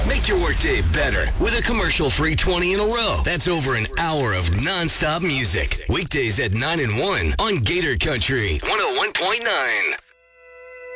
Make your workday better with a commercial-free 20 in a row. That's over an hour of non-stop music. Weekdays at 9 and 1 on Gator Country 101.9.